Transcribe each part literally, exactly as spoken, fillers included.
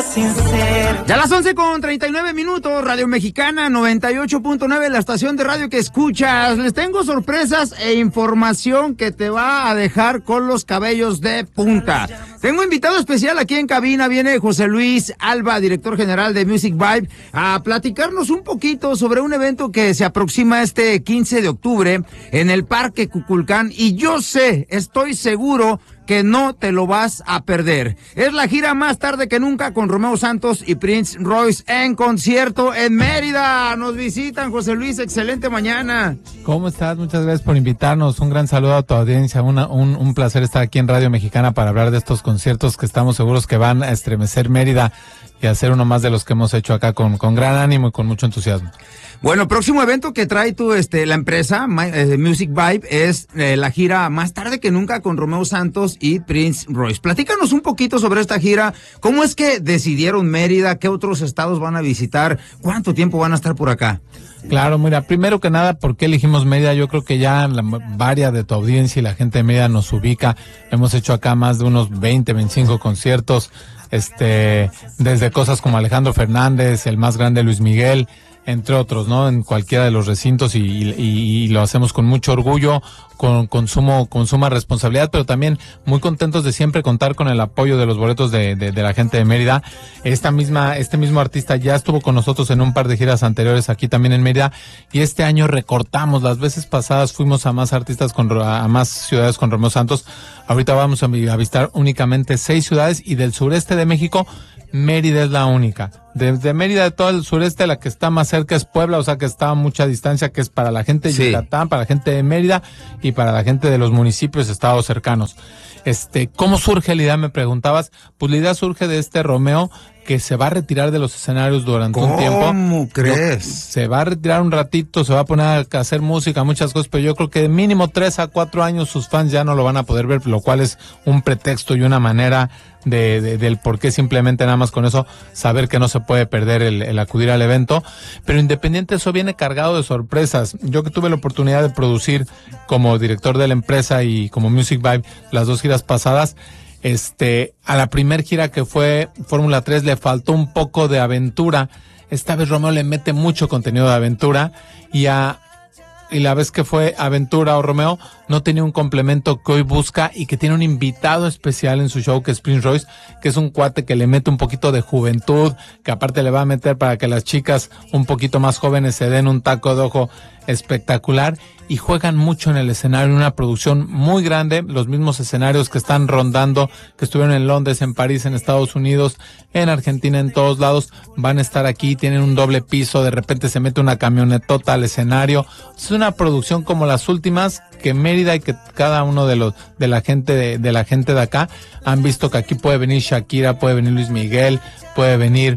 Ya a las once con treinta y nueve minutos, Radio Mexicana noventa y ocho punto nueve, la estación de radio que escuchas. Les tengo sorpresas e información que te va a dejar con los cabellos de punta. Tengo invitado especial aquí en cabina, viene José Luis Alba, director general de Music Vibe, a platicarnos un poquito sobre un evento que se aproxima este quince de octubre en el Parque Cuculcán, y yo sé, estoy seguro que no te lo vas a perder. Es la gira Más Tarde que Nunca con Romeo Santos y Prince Royce en concierto en Mérida. Nos visitan, José Luis, excelente mañana. ¿Cómo estás? Muchas gracias por invitarnos. Un gran saludo a tu audiencia. Una, un, un placer estar aquí en Radio Mexicana para hablar de estos conciertos que estamos seguros que van a estremecer Mérida y hacer uno más de los que hemos hecho acá con, con gran ánimo y con mucho entusiasmo. Bueno, próximo evento que trae tu, este, la empresa My, eh, Music Vibe es eh, la gira Más Tarde que Nunca con Romeo Santos y Prince Royce. Platícanos un poquito sobre esta gira. ¿Cómo es que decidieron Mérida? ¿Qué otros estados van a visitar? ¿Cuánto tiempo van a estar por acá? Claro, mira, primero que nada, ¿por qué elegimos Mérida? Yo creo que ya la varias de tu audiencia y la gente de Mérida nos ubica. Hemos hecho acá más de unos veinte, veinticinco conciertos, este, desde cosas como Alejandro Fernández, el más grande Luis Miguel, entre otros, ¿no? En cualquiera de los recintos, y, y, y lo hacemos con mucho orgullo, con, con, sumo, con suma responsabilidad, pero también muy contentos de siempre contar con el apoyo de los boletos de, de, de la gente de Mérida. Esta misma, este mismo artista ya estuvo con nosotros en un par de giras anteriores aquí también en Mérida, y este año recortamos. Las veces pasadas fuimos a más artistas, con a más ciudades con Romeo Santos. Ahorita vamos a, a visitar únicamente seis ciudades, y del sureste de México, Mérida es la única. Desde Mérida, de todo el sureste, la que está más cerca es Puebla, o sea que está a mucha distancia, que es para la gente de sí. Yucatán, para la gente de Mérida y para la gente de los municipios, estados cercanos. Este, ¿cómo surge la idea? Me preguntabas. Pues la idea surge de este Romeo, que se va a retirar de los escenarios durante un tiempo. ¿Cómo crees? Se va a retirar un ratito, se va a poner a hacer música, muchas cosas, pero yo creo que de mínimo tres a cuatro años sus fans ya no lo van a poder ver, lo cual es un pretexto y una manera de, de del por qué simplemente nada más con eso saber que no se puede perder el, el acudir al evento. Pero independiente de eso, viene cargado de sorpresas. Yo que tuve la oportunidad de producir como director de la empresa y como Music Vibe las dos giras pasadas, Este, a la primer gira que fue Fórmula tres le faltó un poco de aventura. Esta vez Romeo le mete mucho contenido de aventura, y a y la vez que fue Aventura o Romeo no tenía un complemento que hoy busca, y que tiene un invitado especial en su show, que es Prince Royce, que es un cuate que le mete un poquito de juventud, que aparte le va a meter para que las chicas un poquito más jóvenes se den un taco de ojo espectacular, y juegan mucho en el escenario, una producción muy grande, los mismos escenarios que están rondando, que estuvieron en Londres, en París, en Estados Unidos, en Argentina, en todos lados, van a estar aquí, tienen un doble piso, de repente se mete una camionetota al escenario. Es una producción como las últimas, que Mérida y que cada uno de los, de la gente de, de la gente de acá han visto que aquí puede venir Shakira, puede venir Luis Miguel, puede venir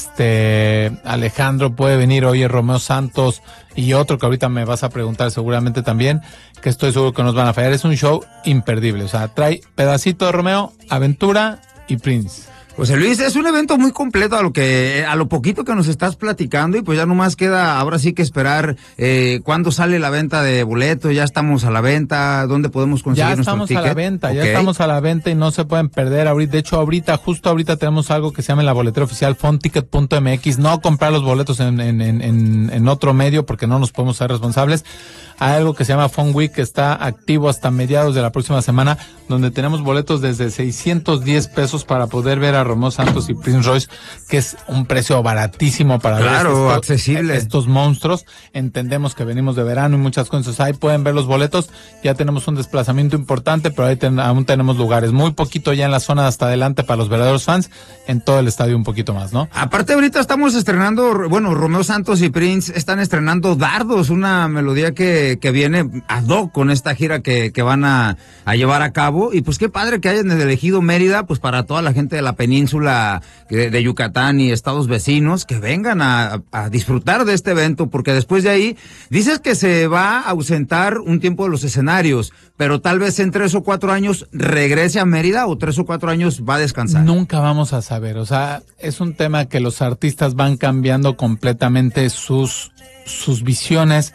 este Alejandro, puede venir oye Romeo Santos, y otro que ahorita me vas a preguntar seguramente también, que estoy seguro que nos van a fallar. Es un show imperdible, o sea, trae pedacito de Romeo, Aventura y Prince. José Luis, es un evento muy completo a lo que, a lo poquito que nos estás platicando, y pues ya nomás queda ahora sí que esperar eh, cuándo sale la venta de boletos. Ya estamos a la venta, ¿dónde podemos conseguir nuestro ticket? Ya estamos a la venta, okay. ya estamos a la venta y no se pueden perder ahorita. De hecho, ahorita, justo ahorita tenemos algo que se llama en la boletera oficial fonticket punto m x. No comprar los boletos en, en, en, en otro medio, porque no nos podemos ser responsables. Hay algo que se llama Fun Week, que está activo hasta mediados de la próxima semana, donde tenemos boletos desde seiscientos diez pesos para poder ver a Romeo Santos y Prince Royce, que es un precio baratísimo para claro, ver estos, accesible. estos monstruos. Entendemos que venimos de verano y muchas cosas. Ahí pueden ver los boletos. Ya tenemos un desplazamiento importante, pero ahí ten, aún tenemos lugares. Muy poquito ya en la zona hasta adelante para los verdaderos fans. En todo el estadio un poquito más, ¿no? Aparte, ahorita estamos estrenando, bueno, Romeo Santos y Prince están estrenando Dardos, una melodía que que viene ad hoc con esta gira que, que van a, a llevar a cabo. Y pues qué padre que hayan elegido Mérida, pues para toda la gente de la península de, de Yucatán y estados vecinos, que vengan a, a disfrutar de este evento, porque después de ahí, dices que se va a ausentar un tiempo de los escenarios, pero tal vez en tres o cuatro años regrese a Mérida, o tres o cuatro años va a descansar. Nunca vamos a saber, o sea, es un tema que los artistas van cambiando completamente sus, sus visiones,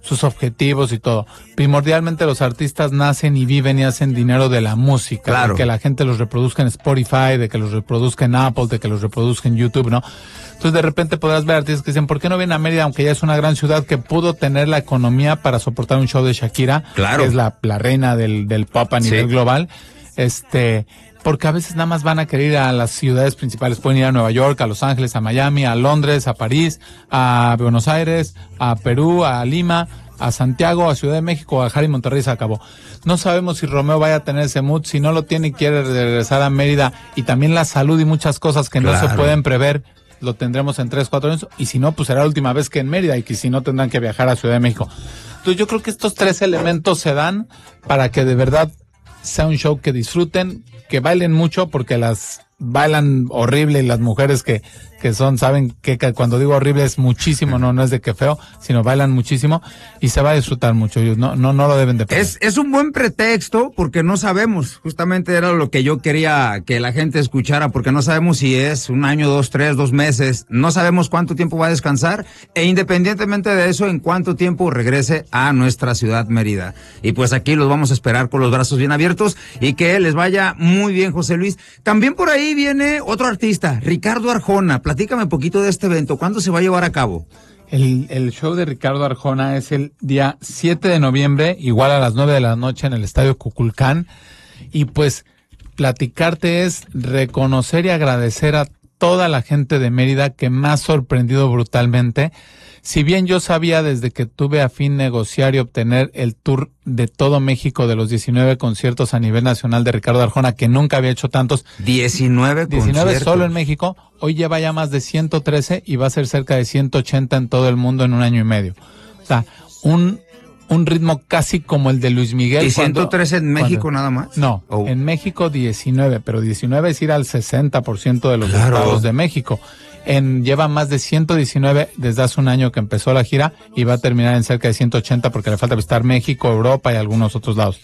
sus objetivos y todo. Primordialmente los artistas nacen y viven y hacen dinero de la música, claro. De que la gente los reproduzca en Spotify, de que los reproduzca en Apple, de que los reproduzca en YouTube, ¿no? Entonces de repente podrás ver artistas que dicen, ¿por qué no vienen a Mérida, aunque ya es una gran ciudad que pudo tener la economía para soportar un show de Shakira, claro. que es la, la reina del, del pop a nivel sí. global? Este, porque a veces nada más van a querer ir a las ciudades principales, pueden ir a Nueva York, a Los Ángeles, a Miami, a Londres, a París, a Buenos Aires, a Perú, a Lima, a Santiago, a Ciudad de México, a Guadalajara y Monterrey se acabó. No sabemos si Romeo vaya a tener ese mood, si no lo tiene y quiere regresar a Mérida, y también la salud y muchas cosas que claro. no se pueden prever, lo tendremos en tres, cuatro años, y si no, pues será la última vez que en Mérida, y que si no tendrán que viajar a Ciudad de México. Entonces yo creo que estos tres elementos se dan para que de verdad sea un show que disfruten, que bailen mucho, porque las bailan horrible y las mujeres que, que son, saben que, que cuando digo horrible es muchísimo, no, no es de que feo, sino bailan muchísimo y se va a disfrutar mucho. No, no, no lo deben de perder. Es, es un buen pretexto porque no sabemos, justamente era lo que yo quería que la gente escuchara, porque no sabemos si es un año, dos, tres, dos meses, no sabemos cuánto tiempo va a descansar e independientemente de eso, en cuánto tiempo regrese a nuestra ciudad Mérida. Y pues aquí los vamos a esperar con los brazos bien abiertos y que les vaya muy bien, José Luis. También por ahí viene otro artista, Ricardo Arjona. Platícame un poquito de este evento. ¿Cuándo se va a llevar a cabo? El, el show de Ricardo Arjona es el día siete de noviembre, igual a las nueve de la noche en el Estadio Cuculcán. Y pues platicarte es reconocer y agradecer a toda la gente de Mérida que me ha sorprendido brutalmente. Si bien yo sabía desde que tuve a fin negociar y obtener el tour de todo México de los diecinueve conciertos a nivel nacional de Ricardo Arjona, que nunca había hecho tantos. diecinueve diecinueve conciertos. Solo en México. Hoy lleva ya más de ciento trece y va a ser cerca de ciento ochenta en todo el mundo en un año y medio. O sea, un, un ritmo casi como el de Luis Miguel. ¿Y ciento trece en México cuando, nada más? No, oh. En México diecinueve, pero diecinueve es ir al sesenta por ciento de los claro. estados de México. En, lleva más de ciento diecinueve desde hace un año que empezó la gira y va a terminar en cerca de ciento ochenta porque le falta visitar México, Europa y algunos otros lados.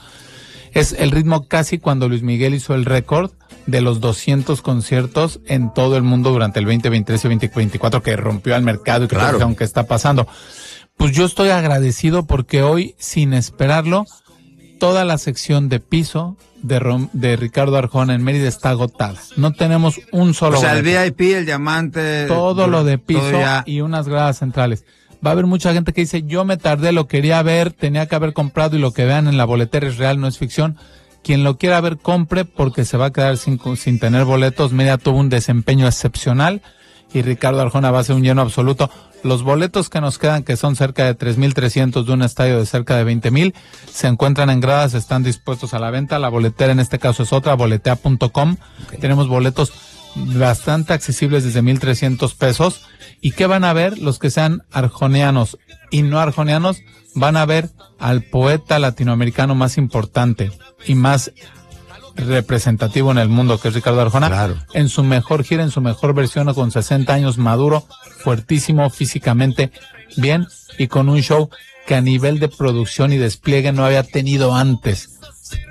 Es el ritmo casi cuando Luis Miguel hizo el récord de los doscientos conciertos en todo el mundo durante el veinte veintitrés y veinte veinticuatro, que rompió al mercado y que claro. aunque está pasando. Pues yo estoy agradecido porque hoy, sin esperarlo, toda la sección de piso de, Rom, de Ricardo Arjona en Mérida está agotada. No tenemos un solo. O sea, boleto. El V I P, el diamante. Todo lo de piso y unas gradas centrales. Va a haber mucha gente que dice, yo me tardé, lo quería ver, tenía que haber comprado y lo que vean en la boletera es real, no es ficción. Quien lo quiera ver, compre porque se va a quedar sin, sin tener boletos. Mérida tuvo un desempeño excepcional y Ricardo Arjona va a ser un lleno absoluto. Los boletos que nos quedan, que son cerca de tres mil trescientos de un estadio de cerca de veinte mil, se encuentran en gradas, están dispuestos a la venta. La boletera en este caso es otra, boletea punto com. Okay. Tenemos boletos bastante accesibles desde mil trescientos pesos. ¿Y qué van a ver? Los que sean arjonianos y no arjonianos van a ver al poeta latinoamericano más importante y más representativo en el mundo, que es Ricardo Arjona, claro. en su mejor gira, en su mejor versión, con sesenta años, maduro, fuertísimo, físicamente bien y con un show que a nivel de producción y despliegue no había tenido antes.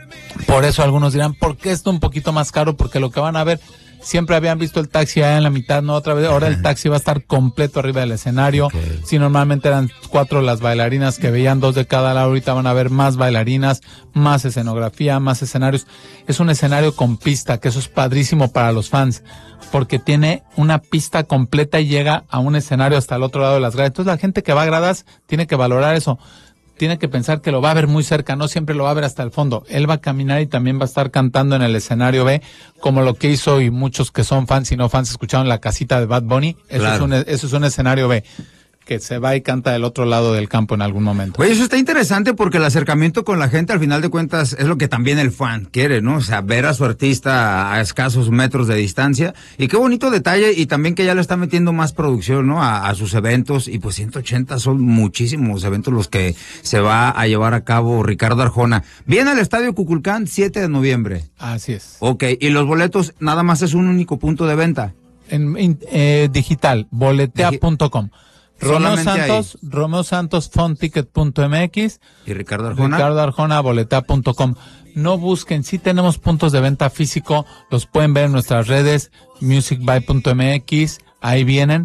Por eso algunos dirán, ¿por qué esto un poquito más caro? Porque lo que van a ver, siempre habían visto el taxi allá en la mitad, no otra vez, ahora el taxi va a estar completo arriba del escenario. Okay. Si normalmente eran cuatro las bailarinas que veían, dos de cada lado, ahorita van a ver más bailarinas, más escenografía, más escenarios. Es un escenario con pista, que eso es padrísimo para los fans, porque tiene una pista completa y llega a un escenario hasta el otro lado de las gradas. Entonces la gente que va a gradas tiene que valorar eso. Tiene que pensar que lo va a ver muy cerca, no siempre lo va a ver hasta el fondo. Él va a caminar y también va a estar cantando en el escenario B, como lo que hizo, y muchos que son fans y no fans escucharon La Casita de Bad Bunny. Eso, claro. es, un, eso es un escenario B, que se va y canta del otro lado del campo en algún momento. Oye, eso está interesante porque el acercamiento con la gente, al final de cuentas, es lo que también el fan quiere, ¿no? O sea, ver a su artista a escasos metros de distancia. Y qué bonito detalle, y también que ya le está metiendo más producción, ¿no? A, a sus eventos, y pues ciento ochenta son muchísimos eventos los que se va a llevar a cabo Ricardo Arjona. Viene al Estadio Cuculcán, siete de noviembre. Así es. Ok, y los boletos nada más es un único punto de venta. En, en eh, digital, boletea punto com. Romeo Santos, ahí. Romeo Santos, fonticket punto m x y Ricardo Arjona. Ricardo Arjona, boletea punto com. No busquen, sí tenemos puntos de venta físico, los pueden ver en nuestras redes, musicbuy punto m x, ahí vienen,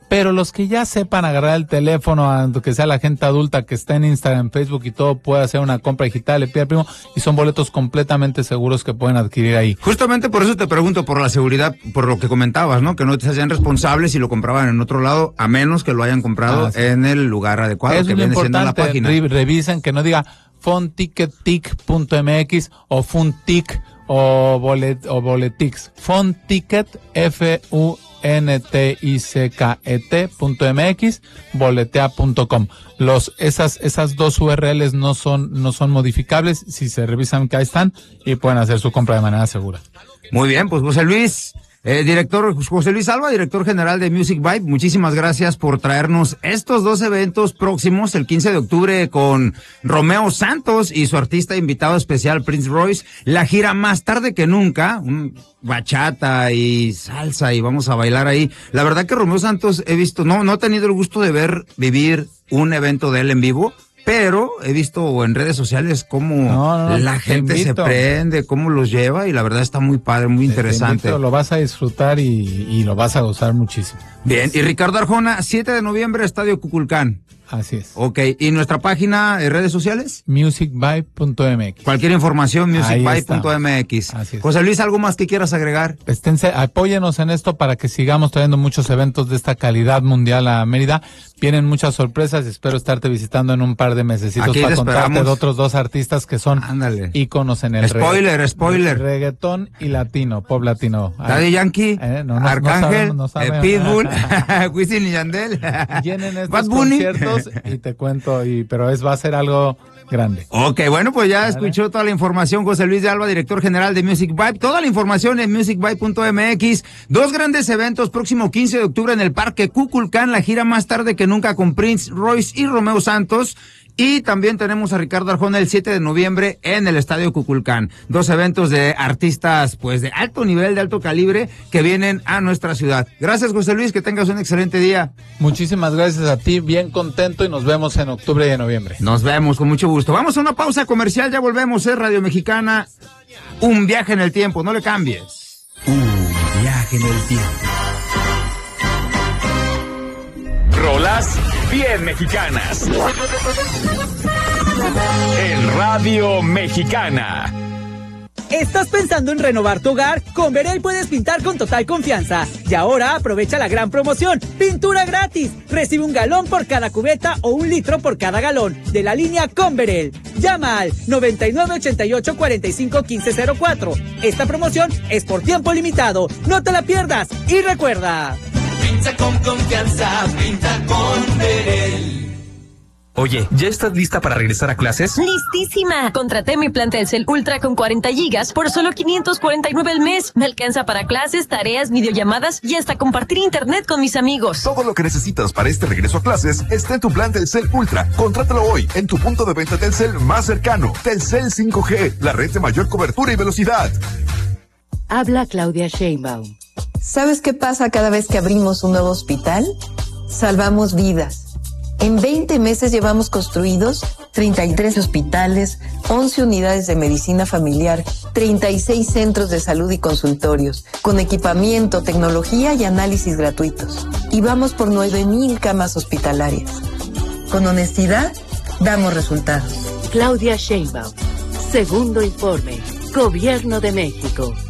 Pero los que ya sepan agarrar el teléfono, aunque sea la gente adulta que está en Instagram, Facebook y todo, puede hacer una compra digital, le pide al primo, y son boletos completamente seguros que pueden adquirir ahí. Justamente por eso te pregunto, por la seguridad, por lo que comentabas, ¿no? Que no te hacían responsables si lo compraban en otro lado, a menos que lo hayan comprado ah, sí. en el lugar adecuado, es que viene siendo la página. Re- revisen que no diga fonticketic punto m x o funtic o bolet o boletix. Fonticket, F U N T I C K E T punto M X, boletea punto com. Los, esas, esas dos U R Ls no son, no son modificables. Si se revisan que ahí están y pueden hacer su compra de manera segura. Muy bien, pues José Luis, eh, director, José Luis Alba, director general de Music Vibe, muchísimas gracias por traernos estos dos eventos próximos, el quince de octubre con Romeo Santos y su artista invitado especial Prince Royce, la gira Más Tarde que Nunca, un bachata y salsa y vamos a bailar ahí. La verdad que Romeo Santos he visto, no, no he tenido el gusto de ver, vivir un evento de él en vivo, pero he visto en redes sociales cómo no, no, la gente se prende, cómo los lleva y la verdad está muy padre, muy interesante. Lo vas a disfrutar y, y lo vas a gozar muchísimo. Bien, y Ricardo Arjona, siete de noviembre, Estadio Cuculcán. Así es. Ok, ¿y nuestra página de redes sociales? music vibe punto m x. Cualquier información, music vibe punto m x. Así es. José Luis, ¿algo más que quieras agregar? Esténse, apóyenos en esto para que sigamos trayendo muchos eventos de esta calidad mundial a Mérida. Vienen muchas sorpresas, espero estarte visitando en un par de mesecitos Aquí para contarte esperamos. de otros dos artistas que son Ándale. íconos en el spoiler, regga- spoiler. reggaetón y latino, pop latino. Daddy Yankee, eh, no, no, Arcángel, no sabemos, no eh, Pitbull, Wisin y Yandel. Llenen estos conciertos y te cuento, y pero es va a ser algo grande. Ok, bueno, pues ya escuchó toda la información José Luis de Alba, director general de Music Vibe. Toda la información en music vibe punto m x. Dos grandes eventos, próximo quince de octubre en el Parque Cuculcán, la gira Más Tarde que Nunca con Prince Royce y Romeo Santos. Y también tenemos a Ricardo Arjona el siete de noviembre en el Estadio Cuculcán. Dos eventos de artistas, pues, de alto nivel, de alto calibre, que vienen a nuestra ciudad. Gracias, José Luis, que tengas un excelente día. Muchísimas gracias a ti, bien contento, y nos vemos en octubre y en noviembre. Nos vemos, con mucho gusto. Vamos a una pausa comercial, ya volvemos, es Radio Mexicana. Un viaje en el tiempo, no le cambies. Un viaje en el tiempo. Rolas bien mexicanas. En Radio Mexicana. ¿Estás pensando en renovar tu hogar? Con Verel puedes pintar con total confianza. Y ahora aprovecha la gran promoción. ¡Pintura gratis! Recibe un galón por cada cubeta o un litro por cada galón de la línea con Verel. Llama al noventa y nueve ochenta y ocho cuarenta y cinco quince cero cuatro. Esta promoción es por tiempo limitado. ¡No te la pierdas! Y recuerda... Pinta con confianza, pinta con Verel. Oye, ¿ya estás lista para regresar a clases? ¡Listísima! Contraté mi plan Telcel Ultra con cuarenta gigas por solo quinientos cuarenta y nueve al mes. Me alcanza para clases, tareas, videollamadas y hasta compartir internet con mis amigos. Todo lo que necesitas para este regreso a clases está en tu plan Telcel Ultra. Contrátalo hoy en tu punto de venta Telcel más cercano. Telcel cinco G, la red de mayor cobertura y velocidad. Habla Claudia Sheinbaum. ¿Sabes qué pasa cada vez que abrimos un nuevo hospital? Salvamos vidas. En veinte meses llevamos construidos treinta y tres hospitales, once unidades de medicina familiar, treinta y seis centros de salud y consultorios, con equipamiento, tecnología y análisis gratuitos. Y vamos por nueve mil camas hospitalarias. Con honestidad, damos resultados. Claudia Sheinbaum. Segundo informe. Gobierno de México.